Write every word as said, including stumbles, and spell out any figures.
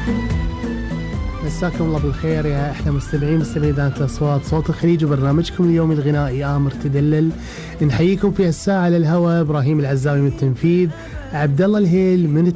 مساكم الله بالخير يا احلى مستمعين مستمعين اذاعه الاصوات صوت الخليج وبرنامجكم اليومي الغنائي آمر تدلل. نحييكم في الساعه على الهواء ابراهيم العزاوي من التنفيذ، عبد الله الهيل من